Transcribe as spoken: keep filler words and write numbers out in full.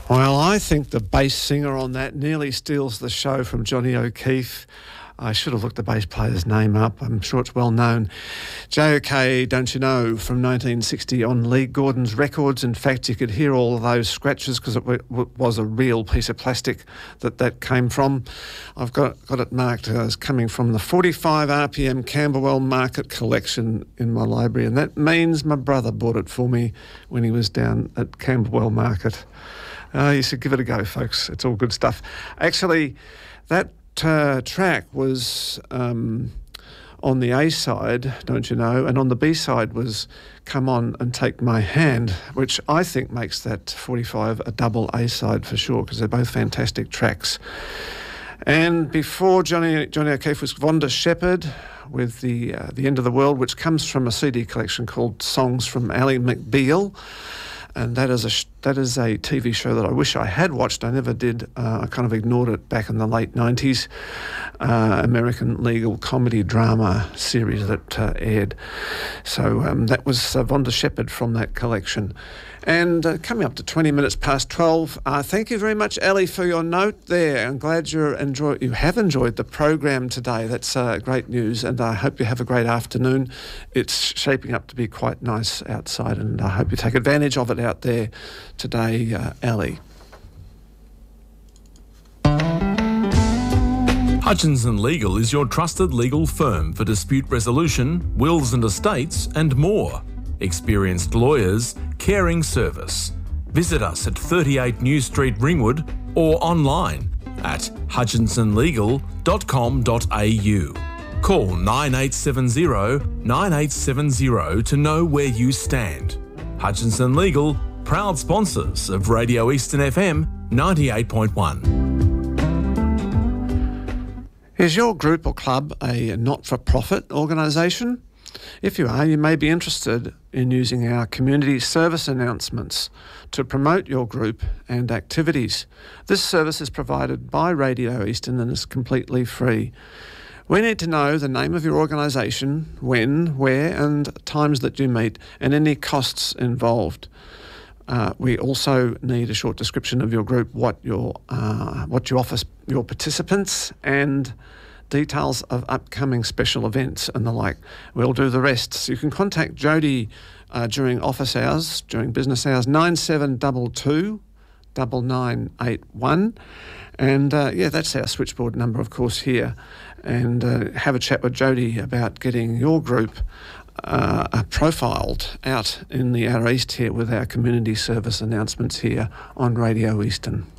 Well, I think the bass singer on that nearly steals the show from Johnny O'Keefe. I should have looked the bass player's name up. I'm sure it's well known. J O K, Don't You Know, from nineteen sixty on Lee Gordon's records. In fact, you could hear all of those scratches because it w- w- was a real piece of plastic that that came from. I've got, got it marked as coming from the forty-five R P M Camberwell Market collection in my library, and that means my brother bought it for me when he was down at Camberwell Market. Uh, you should give it a go, folks. It's all good stuff. Actually, that Uh, track was um, on the A side, Don't You Know, and on the B side was Come On and Take My Hand, which I think makes that forty-five a double A side for sure, because they're both fantastic tracks. And before Johnny Johnny O'Keefe was Vonda Shepherd with the uh, the End of the World, which comes from a C D collection called Songs from Ally McBeal. And that is a sh- that is a T V show that I wish I had watched. I never did. Uh, I kind of ignored it back in the late nineties. Uh, American legal comedy drama series that uh, aired. So um, that was uh, Vonda Shepherd from that collection. And uh, coming up to twenty minutes past twelve. Uh, thank you very much, Ali, for your note there. I'm glad you're enjoy- you have enjoyed the program today. That's uh, great news, and I hope you have a great afternoon. It's shaping up to be quite nice outside, and I hope you take advantage of it out there today, uh, Ali. Hutchinson Legal is your trusted legal firm for dispute resolution, wills and estates, and more. Experienced lawyers, caring service. Visit us at thirty-eight New Street, Ringwood, or online at hutchinson legal dot com dot a u. Call nine eight seven zero, nine eight seven zero to know where you stand. Hutchinson Legal, proud sponsors of Radio Eastern F M ninety-eight point one. Is your group or club a not-for-profit organisation? If you are, you may be interested in using our community service announcements to promote your group and activities. This service is provided by Radio Eastern and is completely free. We need to know the name of your organisation, when, where and times that you meet, and any costs involved. Uh, we also need a short description of your group, what your uh, what you offer your participants, and details of upcoming special events and the like. We'll do the rest. So you can contact Jody uh, during office hours, during business hours, nine seven two two, nine nine eight one. And uh, yeah, that's our switchboard number, of course, here. And uh, have a chat with Jody about getting your group uh, profiled out in the Outer East here with our community service announcements here on Radio Eastern.